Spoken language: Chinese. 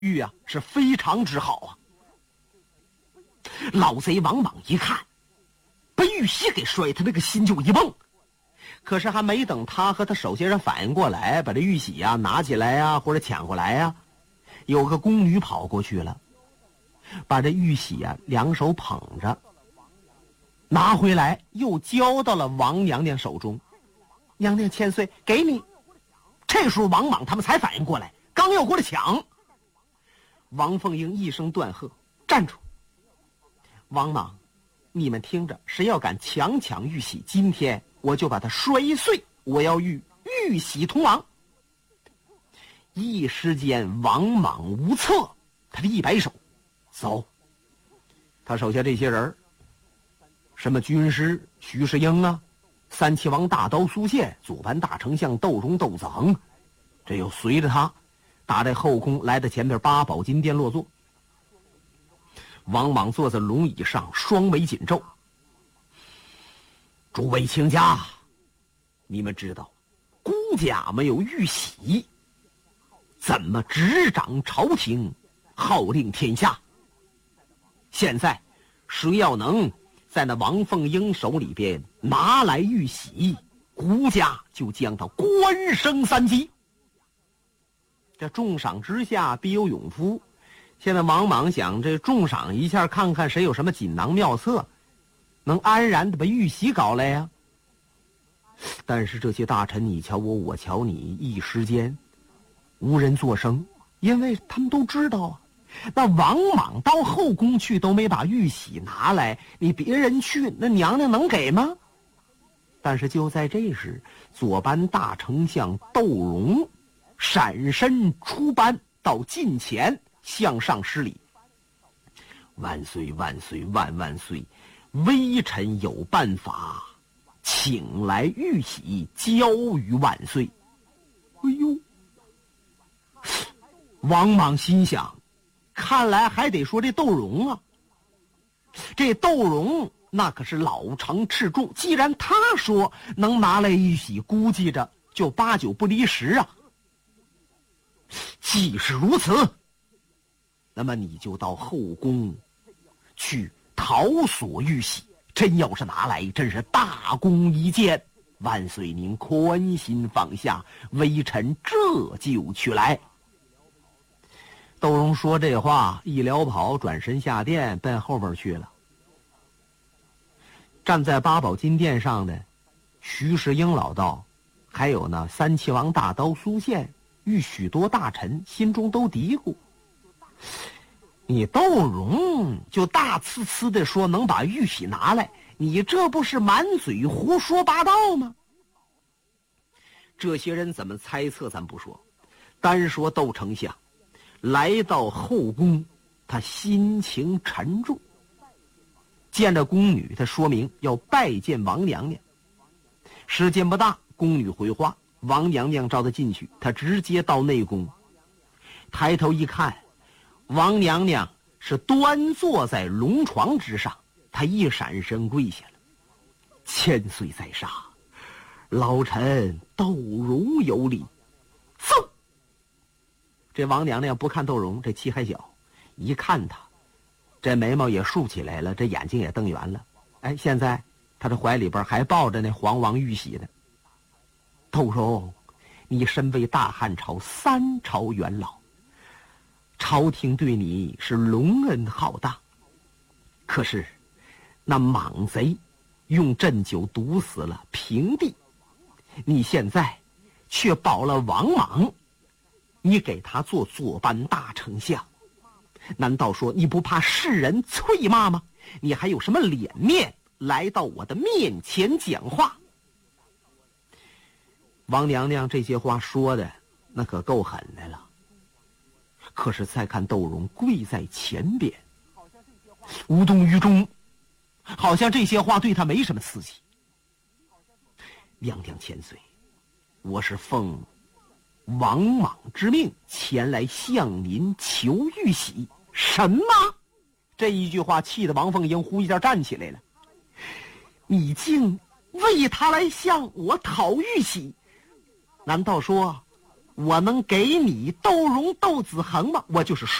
玉啊是非常之好啊。老贼王莽一看，被玉玺给摔，他那个心就一蹦。可是还没等他和他手下人反应过来，把这玉玺啊拿起来啊，或者抢过来啊，有个宫女跑过去了，把这玉玺啊两手捧着，拿回来又交到了王娘娘手中。娘娘千岁，给你。这时候王莽他们才反应过来，刚要过来抢。王凤英一声断喝：“站住！王莽，你们听着，谁要敢强抢玉玺，今天我就把他摔碎，我要与玉玺同亡。”一时间王莽无策，他这一摆手，走。他手下这些人，什么军师徐世英啊，三齐王大刀苏宪，左班大丞相窦融窦子，这又随着他打在后宫，来到前面八宝金殿落座。王莽坐在龙椅上，双眉紧皱。诸位卿家，你们知道孤家没有玉玺，怎么执掌朝廷，号令天下？现在谁要能在那王凤英手里边拿来玉玺，孤家就将他官升3级。这重赏之下必有勇夫，现在王莽想这重赏一下，看看谁有什么锦囊妙策，能安然的把玉玺搞来呀。但是这些大臣你瞧我，我瞧你，一时间无人作声，因为他们都知道啊，那王莽到后宫去都没把玉玺拿来，你别人去，那娘娘能给吗？但是就在这时，左班大丞相窦融闪身出班到近前，向上施礼：“万岁万岁万万岁！微臣有办法，请来玉玺交于万岁。”哎呦！王莽心想，看来还得说这窦融啊。这窦融那可是老成持重，既然他说能拿来玉玺，估计着就8、9不离10啊。既是如此，那么你就到后宫去讨索玉玺，真要是拿来，真是大功一件。万岁您宽心放下，微臣这就去来。窦融说这话一撩袍，转身下殿，奔后边去了。站在八宝金殿上的徐世英老道，还有呢三齐王大刀苏宪，与许多大臣心中都嘀咕：你窦融就大呲呲的说能把玉玺拿来，你这不是满嘴胡说八道吗？这些人怎么猜测咱不说，单说窦丞相来到后宫，他心情沉重，见着宫女，他说明要拜见王娘娘。时间不大，宫女回话，王娘娘召他进去，他直接到内宫。抬头一看，王娘娘是端坐在龙床之上，他一闪身跪下了：“千岁在上，老臣窦融有礼。”嗖！这王娘娘不看窦融，这气还小，一看他，这眉毛也竖起来了，这眼睛也瞪圆了。哎，现在他这怀里边还抱着那皇王玉玺呢。窦融，你身为大汉朝3朝元老，朝廷对你是隆恩浩荡，可是那莽贼用鸩酒毒死了平帝，你现在却保了王莽，你给他做左班大丞相，难道说你不怕世人啐骂吗？你还有什么脸面来到我的面前讲话？王娘娘这些话说的那可够狠的了。可是再看窦融跪在前边，无动于衷，好像这些话对他没什么刺激。娘娘千岁，我是奉王莽之命前来向您求玉玺。什么？这一句话气得王凤英呼一下站起来了。你竟为他来向我讨玉玺？难道说我能给你窦融、窦子恒吗？我就是